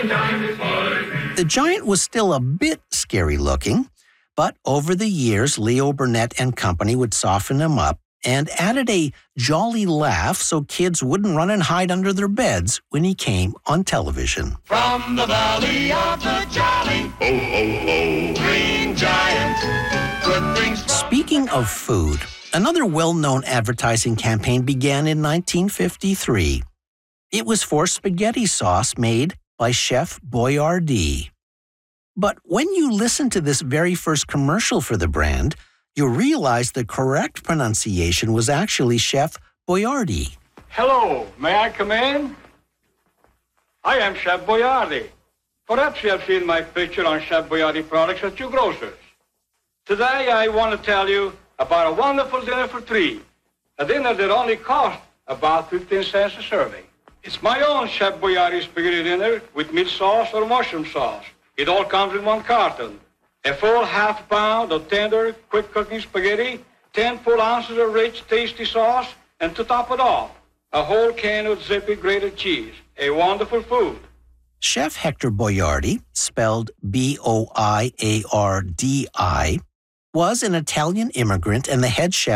The giant was still a bit scary looking, but over the years, Leo Burnett and company would soften him up and added a jolly laugh so kids wouldn't run and hide under their beds when he came on television. From the valley of the jolly, ho, ho, ho, green giant, good things. Speaking of food, another well-known advertising campaign began in 1953. It was for spaghetti sauce made by Chef Boyardee. But when you listen to this very first commercial for the brand, you realize the correct pronunciation was actually Chef Boyardee. Hello, may I come in? I am Chef Boyardee. Perhaps you have seen my picture on Chef Boyardee products at your grocers. Today I want to tell you about a wonderful dinner for three. A dinner that only costs about 15 cents a serving. It's my own Chef Boyardee spaghetti dinner with meat sauce or mushroom sauce. It all comes in one carton. A full half pound of tender, quick-cooking spaghetti, 10 full ounces of rich, tasty sauce, and to top it off, a whole can of zippy grated cheese. A wonderful food. Chef Hector Boiardi, spelled Boiardi, was an Italian immigrant and the head chef